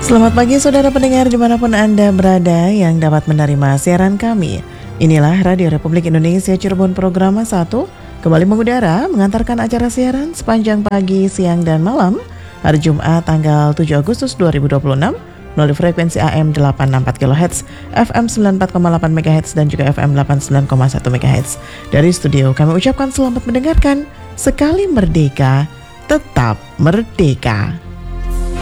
Selamat pagi saudara pendengar dimanapun Anda berada yang dapat menerima siaran kami. Inilah Radio Republik Indonesia Cirebon Program 1 kembali mengudara mengantarkan acara siaran sepanjang pagi, siang, dan malam hari Jumat tanggal 7 Agustus 2026 melalui frekuensi AM 864 kHz, FM 94,8 MHz, dan juga FM 89,1 MHz. Dari studio kami ucapkan selamat mendengarkan. Sekali merdeka, tetap merdeka.